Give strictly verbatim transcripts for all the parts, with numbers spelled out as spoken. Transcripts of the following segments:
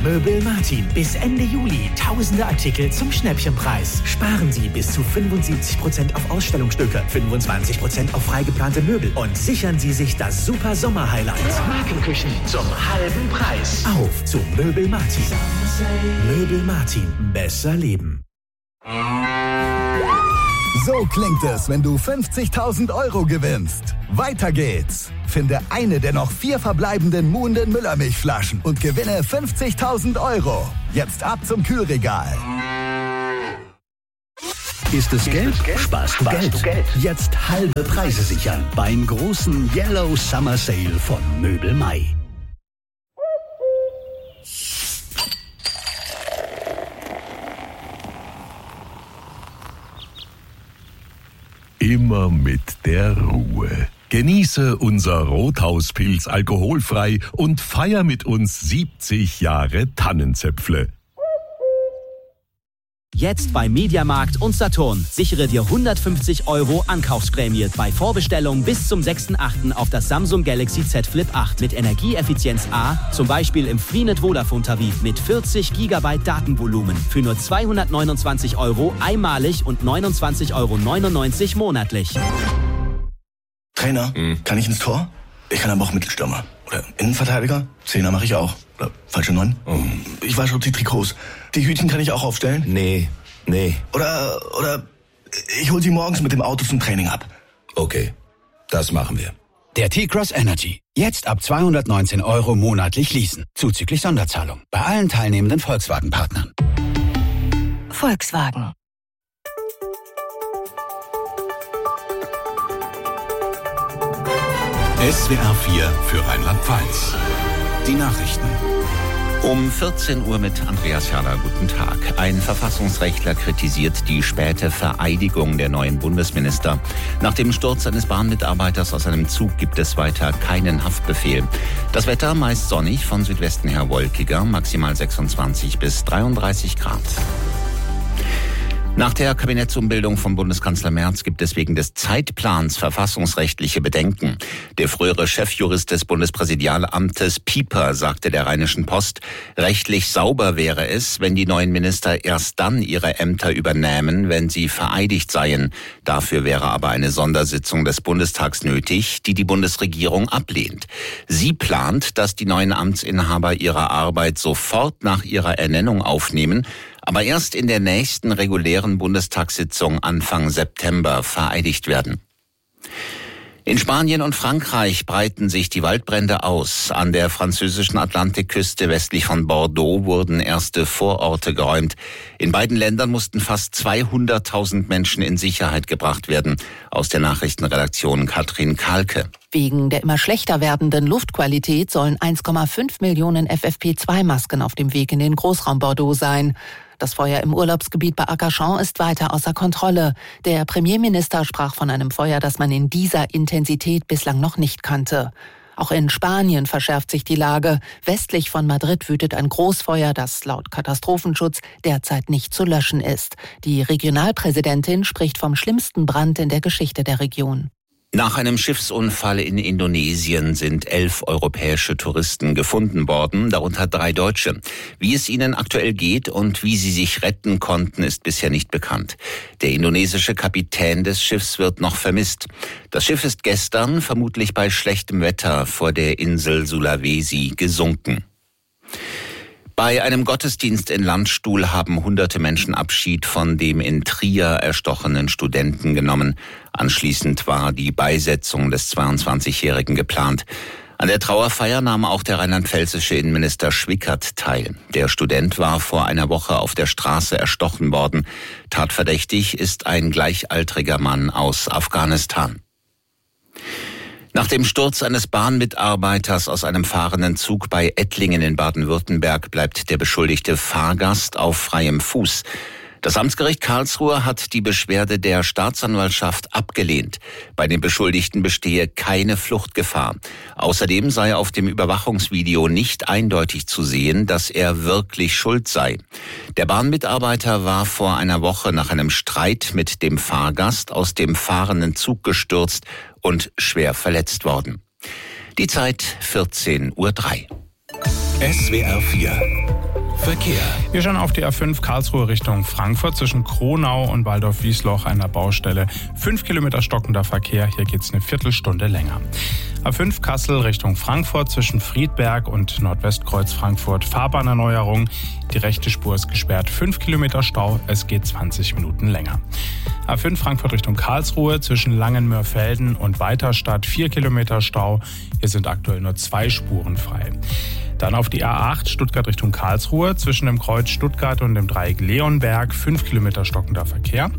Möbel Martin. Bis Ende Juli tausende Artikel zum Schnäppchenpreis. Sparen Sie bis zu fünfundsiebzig Prozent auf Ausstellungsstücke, fünfundzwanzig Prozent auf freigeplante Möbel und sichern Sie sich das super Sommer-Highlight. Markenküchen zum halben Preis. Auf zu Möbel Martin. Möbel Martin. Besser leben. So klingt es, wenn du fünfzigtausend Euro gewinnst. Weiter geht's. Finde eine der noch vier verbleibenden Muhnden Müllermilchflaschen und gewinne fünfzigtausend Euro. Jetzt ab zum Kühlregal. Ist es Geld? Sparst du Geld. Geld. Jetzt halbe Preise sichern beim großen Yellow Summer Sale von Möbel Mai. Immer mit der Ruhe. Genieße unser Rothauspilz alkoholfrei und feier mit uns siebzig Jahre Tannenzäpfle. Jetzt bei Mediamarkt und Saturn. Sichere dir hundertfünfzig Euro Ankaufsprämie bei Vorbestellung bis zum sechsten achten auf das Samsung Galaxy Z Flip acht mit Energieeffizienz A, zum Beispiel im Freenet Vodafone Tarif mit vierzig Gigabyte Datenvolumen für nur zweihundertneunundzwanzig Euro einmalig und neunundzwanzig Euro neunundneunzig monatlich. Trainer, mhm. kann ich ins Tor? Ich kann aber auch Mittelstürmer. Oder Innenverteidiger? Zehner mache ich auch. Oder falsche Neun? Mhm. Ich wasche auch die Trikots. Die Hütchen kann ich auch aufstellen? Nee, nee. Oder, oder ich hol sie morgens mit dem Auto zum Training ab. Okay, das machen wir. Der T-Cross Energy. Jetzt ab zweihundertneunzehn Euro monatlich leasen. Zuzüglich Sonderzahlung. Bei allen teilnehmenden Volkswagen-Partnern. Volkswagen. S W R vier für Rheinland-Pfalz. Die Nachrichten. Um vierzehn Uhr mit Andreas Herrler. Guten Tag. Ein Verfassungsrechtler kritisiert die späte Vereidigung der neuen Bundesminister. Nach dem Sturz eines Bahnmitarbeiters aus einem Zug gibt es weiter keinen Haftbefehl. Das Wetter meist sonnig, von Südwesten her wolkiger, maximal sechsundzwanzig bis dreiunddreißig Grad. Nach der Kabinettsumbildung von Bundeskanzler Merz gibt es wegen des Zeitplans verfassungsrechtliche Bedenken. Der frühere Chefjurist des Bundespräsidialamtes Pieper sagte der Rheinischen Post, rechtlich sauber wäre es, wenn die neuen Minister erst dann ihre Ämter übernähmen, wenn sie vereidigt seien. Dafür wäre aber eine Sondersitzung des Bundestags nötig, die die Bundesregierung ablehnt. Sie plant, dass die neuen Amtsinhaber ihre Arbeit sofort nach ihrer Ernennung aufnehmen, aber erst in der nächsten regulären Bundestagssitzung Anfang September vereidigt werden. In Spanien und Frankreich breiten sich die Waldbrände aus. An der französischen Atlantikküste westlich von Bordeaux wurden erste Vororte geräumt. In beiden Ländern mussten fast zweihunderttausend Menschen in Sicherheit gebracht werden. Aus der Nachrichtenredaktion Katrin Kahlke. Wegen der immer schlechter werdenden Luftqualität sollen eins Komma fünf Millionen F F P zwei Masken auf dem Weg in den Großraum Bordeaux sein. Das Feuer im Urlaubsgebiet bei Arcachon ist weiter außer Kontrolle. Der Premierminister sprach von einem Feuer, das man in dieser Intensität bislang noch nicht kannte. Auch in Spanien verschärft sich die Lage. Westlich von Madrid wütet ein Großfeuer, das laut Katastrophenschutz derzeit nicht zu löschen ist. Die Regionalpräsidentin spricht vom schlimmsten Brand in der Geschichte der Region. Nach einem Schiffsunfall in Indonesien sind elf europäische Touristen gefunden worden, darunter drei Deutsche. Wie es ihnen aktuell geht und wie sie sich retten konnten, ist bisher nicht bekannt. Der indonesische Kapitän des Schiffs wird noch vermisst. Das Schiff ist gestern, vermutlich bei schlechtem Wetter, vor der Insel Sulawesi gesunken. Bei einem Gottesdienst in Landstuhl haben hunderte Menschen Abschied von dem in Trier erstochenen Studenten genommen. Anschließend war die Beisetzung des zweiundzwanzigjährigen geplant. An der Trauerfeier nahm auch der rheinland-pfälzische Innenminister Schwickert teil. Der Student war vor einer Woche auf der Straße erstochen worden. Tatverdächtig ist ein gleichaltriger Mann aus Afghanistan. Nach dem Sturz eines Bahnmitarbeiters aus einem fahrenden Zug bei Ettlingen in Baden-Württemberg bleibt der beschuldigte Fahrgast auf freiem Fuß. Das Amtsgericht Karlsruhe hat die Beschwerde der Staatsanwaltschaft abgelehnt. Bei den Beschuldigten bestehe keine Fluchtgefahr. Außerdem sei auf dem Überwachungsvideo nicht eindeutig zu sehen, dass er wirklich schuld sei. Der Bahnmitarbeiter war vor einer Woche nach einem Streit mit dem Fahrgast aus dem fahrenden Zug gestürzt und schwer verletzt worden. Die Zeit vierzehn Uhr drei. S W R vier Verkehr. Wir schauen auf die A fünf Karlsruhe Richtung Frankfurt zwischen Kronau und Waldorf-Wiesloch an der Baustelle. Fünf Kilometer stockender Verkehr, hier geht's eine Viertelstunde länger. A fünf Kassel Richtung Frankfurt zwischen Friedberg und Nordwestkreuz Frankfurt. Fahrbahnerneuerung. Die rechte Spur ist gesperrt. Fünf Kilometer Stau. Es geht zwanzig Minuten länger. A fünf Frankfurt Richtung Karlsruhe zwischen Langenmörfelden und Weiterstadt. Vier Kilometer Stau. Hier sind aktuell nur zwei Spuren frei. Dann auf die A acht Stuttgart Richtung Karlsruhe zwischen dem Kreuz Stuttgart und dem Dreieck Leonberg. Fünf Kilometer stockender Verkehr.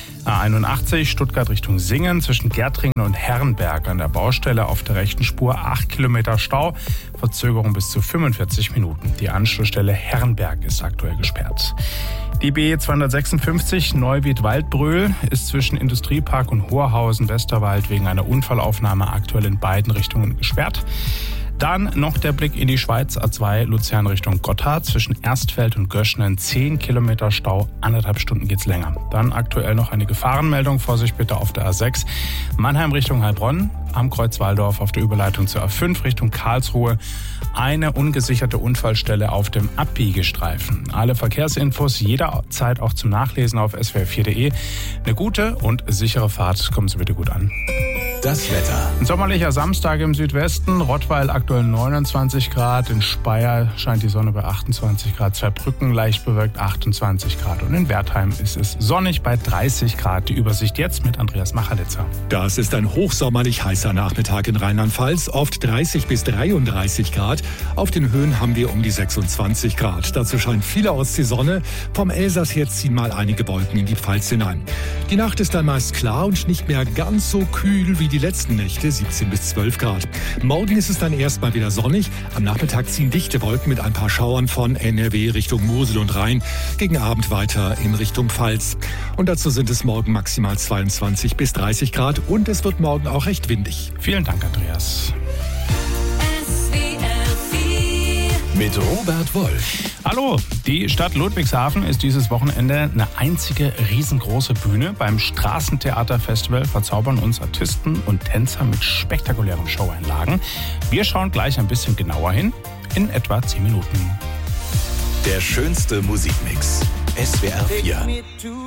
A einundachtzig Stuttgart Richtung Singen zwischen Gärtringen und Herrenberg an der Baustelle auf der rechten Spur acht Kilometer Stau, Verzögerung bis zu fünfundvierzig Minuten. Die Anschlussstelle Herrenberg ist aktuell gesperrt. Die B zweihundertsechsundfünfzig Neuwied-Waldbröl ist zwischen Industriepark und Hoherhausen-Westerwald wegen einer Unfallaufnahme aktuell in beiden Richtungen gesperrt. Dann noch der Blick in die Schweiz, A zwei Luzern Richtung Gotthard, zwischen Erstfeld und Göschenen, zehn Kilometer Stau, anderthalb Stunden geht's länger. Dann aktuell noch eine Gefahrenmeldung, Vorsicht bitte auf der A sechs, Mannheim Richtung Heilbronn, am Kreuz Walldorf auf der Überleitung zur A fünf Richtung Karlsruhe, eine ungesicherte Unfallstelle auf dem Abbiegestreifen. Alle Verkehrsinfos jederzeit auch zum Nachlesen auf s w r vier punkt de. Eine gute und sichere Fahrt, kommen Sie bitte gut an. Das Wetter. Ein sommerlicher Samstag im Südwesten, Rottweil aktuell neunundzwanzig Grad, in Speyer scheint die Sonne bei achtundzwanzig Grad, Zweibrücken leicht bewölkt achtundzwanzig Grad und in Wertheim ist es sonnig bei dreißig Grad. Die Übersicht jetzt mit Andreas Machalitzer. Das ist ein hochsommerlich heißer Nachmittag in Rheinland-Pfalz, oft dreißig bis dreiunddreißig Grad. Auf den Höhen haben wir um die sechsundzwanzig Grad. Dazu scheint vielerorts die Sonne. Vom Elsass her ziehen mal einige Wolken in die Pfalz hinein. Die Nacht ist dann meist klar und nicht mehr ganz so kühl wie die letzten Nächte, siebzehn bis zwölf Grad. Morgen ist es dann erstmal wieder sonnig. Am Nachmittag ziehen dichte Wolken mit ein paar Schauern von N R W Richtung Mosel und Rhein. Gegen Abend weiter in Richtung Pfalz. Und dazu sind es morgen maximal zweiundzwanzig bis dreißig Grad und es wird morgen auch recht windig. Vielen Dank, Andreas. Mit Robert Wolf. Hallo, die Stadt Ludwigshafen ist dieses Wochenende eine einzige riesengroße Bühne. Beim Straßentheaterfestival verzaubern uns Artisten und Tänzer mit spektakulären Showeinlagen. Wir schauen gleich ein bisschen genauer hin, in etwa zehn Minuten. Der schönste Musikmix. S W R vier.